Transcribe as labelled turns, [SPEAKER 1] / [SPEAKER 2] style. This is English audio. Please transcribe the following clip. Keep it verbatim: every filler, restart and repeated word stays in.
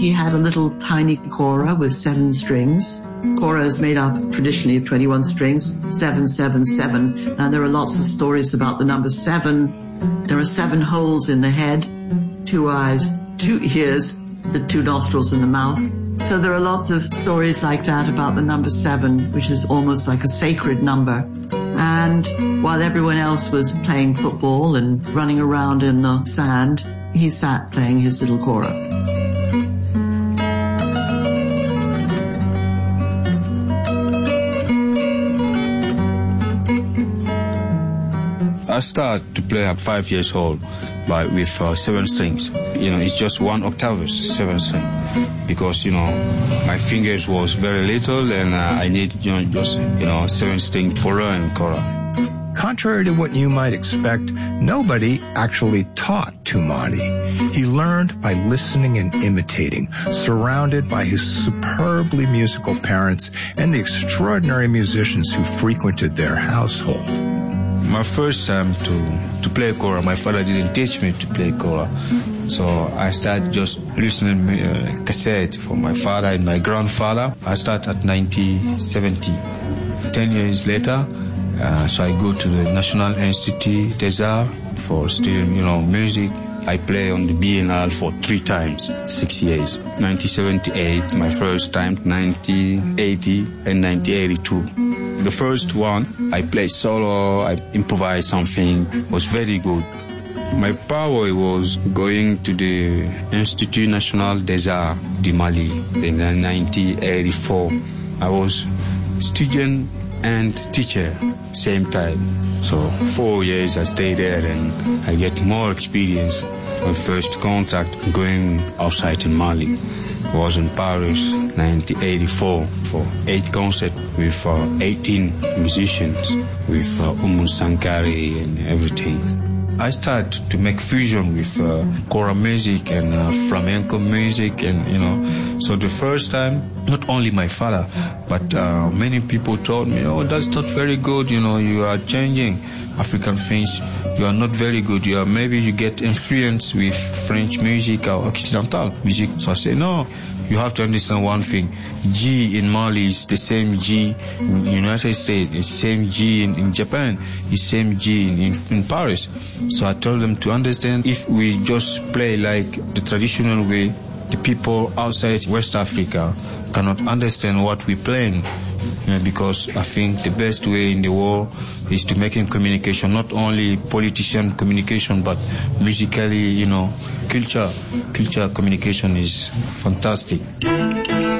[SPEAKER 1] he had a little tiny kora with seven strings. Kora is made up traditionally of twenty-one strings, seven, seven, seven. And there are lots of stories about the number seven. There are seven holes in the head, two eyes, two ears, the two nostrils and the mouth. So there are lots of stories like that about the number seven, which is almost like a sacred number. And while everyone else was playing football and running around in the sand, he sat playing his little kora.
[SPEAKER 2] I started to play at five years old, but with uh, seven strings. You know, it's just one octave, seven string, because you know my fingers was very little, and uh, I needed you know just you know seven string for learning kora.
[SPEAKER 3] Contrary to what you might expect, nobody actually taught Toumani. He learned by listening and imitating, surrounded by his superbly musical parents and the extraordinary musicians who frequented their household.
[SPEAKER 2] My first time to, to play kora, my father didn't teach me to play kora. So I started just listening to uh, cassette from my father and my grandfather. I started at nineteen seventy. Ten years later, uh, so I go to the National Institut des Arts for studying, you know, music. I play on the B N L for three times, six years. nineteen seventy-eight, my first time, nineteen eighty and nineteen eighty-two. The first one, I played solo, I improvised something, was very good. My power was going to the Institut National des Arts de Mali in nineteen eighty-four. I was student and teacher same time. So four years I stayed there and I get more experience. My first contract going outside in Mali was in Paris, nineteen eighty-four, for eight concerts with uh, eighteen musicians, with uh, Oumou Sankari and everything. I started to make fusion with uh, kora music and uh, flamenco music, and you know, so the first time, not only my father, but uh, many people told me, oh, that's not very good, you know, you are changing African things, you are not very good, you are, maybe you get influence with French music or Occidental music. So I say, no, you have to understand one thing. G in Mali is the same G in the United States, it's the same G in, in Japan, it's the same G in, in, in Paris. So I told them to understand, if we just play like the traditional way, the people outside West Africa cannot understand what we're playing. You know, because I think the best way in the world is to make communication, not only politician communication, but musically, you know, culture, culture communication is fantastic.